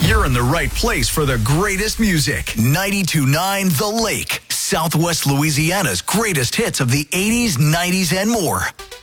You're in the right place for the greatest music. 92.9 The Lake, Southwest Louisiana's greatest hits of the 80s, 90s, and more.